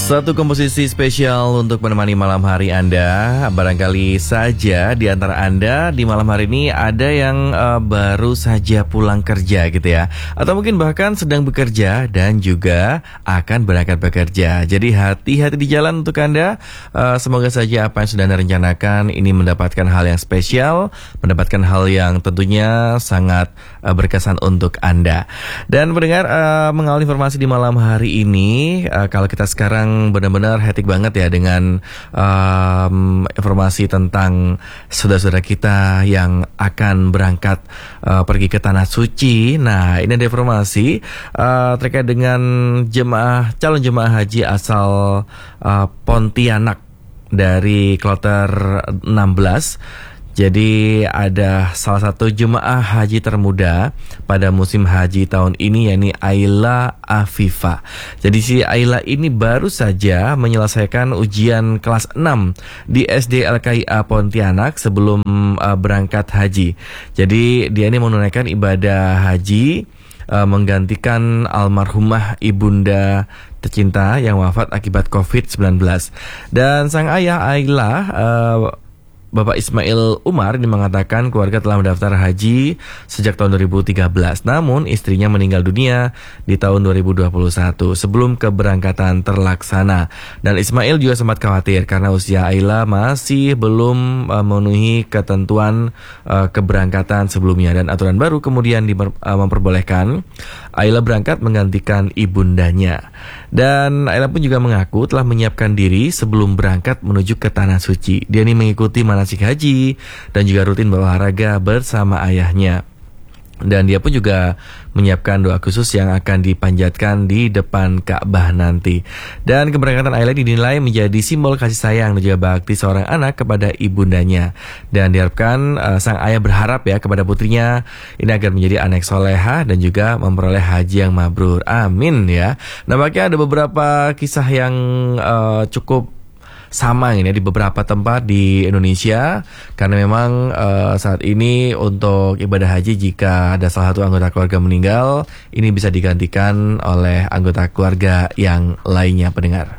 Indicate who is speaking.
Speaker 1: Satu komposisi spesial untuk menemani malam hari Anda. Barangkali saja di antara Anda di malam hari ini ada yang baru saja pulang kerja gitu ya, atau mungkin bahkan sedang bekerja dan juga akan berangkat bekerja. Jadi hati-hati di jalan untuk Anda. Semoga saja apa yang sudah Anda rencanakan ini mendapatkan hal yang spesial, mendapatkan hal yang tentunya sangat berkesan untuk Anda. Dan pendengar, mengawal informasi di malam hari ini, kalau kita sekarang benar-benar hektik banget ya dengan informasi tentang saudara-saudara kita yang akan berangkat pergi ke Tanah Suci. Nah, ini ada informasi terkait dengan calon jemaah haji asal Pontianak dari kloter 16. Jadi ada salah satu jemaah haji termuda pada musim haji tahun ini, yakni Ayla Afifa. Jadi si Ayla ini baru saja menyelesaikan ujian kelas 6 di SD LKIA Pontianak sebelum berangkat haji. Jadi dia ini menunaikan ibadah haji menggantikan almarhumah ibunda tercinta yang wafat akibat COVID-19. Dan sang ayah Ayla, Bapak Ismail Umar, ini mengatakan keluarga telah mendaftar haji sejak tahun 2013. Namun istrinya meninggal dunia di tahun 2021 sebelum keberangkatan terlaksana. Dan Ismail juga sempat khawatir karena usia Ayla masih belum memenuhi ketentuan keberangkatan sebelumnya. Dan aturan baru kemudian memperbolehkan Ayla berangkat menggantikan ibundanya. Dan Ayla pun juga mengaku telah menyiapkan diri sebelum berangkat menuju ke Tanah Suci. Dia ini mengikuti manasik haji dan juga rutin berolahraga bersama ayahnya. Dan dia pun juga menyiapkan doa khusus yang akan dipanjatkan di depan Ka'bah nanti. Dan keberangkatan Ayla dinilai menjadi simbol kasih sayang dan juga bakti seorang anak kepada ibundanya. Dan diharapkan sang ayah berharap ya kepada putrinya ini agar menjadi anak soleha dan juga memperoleh haji yang mabrur. Amin ya. Nampaknya ada beberapa kisah yang cukup sama ini di beberapa tempat di Indonesia, karena memang saat ini untuk ibadah haji jika ada salah satu anggota keluarga meninggal, ini bisa digantikan oleh anggota keluarga yang lainnya, pendengar.